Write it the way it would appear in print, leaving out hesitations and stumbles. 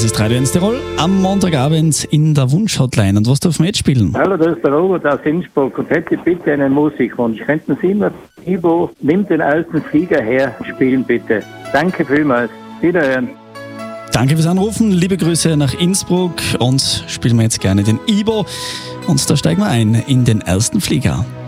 Das ist Radio 1 Tirol am Montagabend in der Wunschhotline. Und was dürfen wir jetzt spielen? Hallo, das ist der Robert aus Innsbruck und hätte bitte einen Musikwunsch. Könnten Sie mir Ivo, nimm den alten Flieger her, spielen bitte. Danke vielmals. Wiederhören. Danke fürs Anrufen, liebe Grüße nach Innsbruck und spielen wir jetzt gerne den Ibo. Und da steigen wir ein in den ersten Flieger.